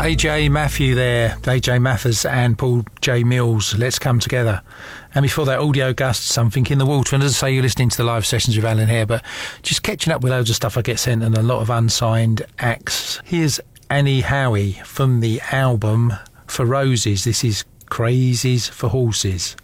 AJ Matthew there, AJ Mathers and Paul J Mills, Let's Come Together. And before that, Audio Gust, Something in the Water. And as I say, you're listening to the live sessions with Alan here, but just catching up with loads of stuff I get sent and a lot of unsigned acts. Here's Annie Howie from the album For Roses. This is Crazies for Horses.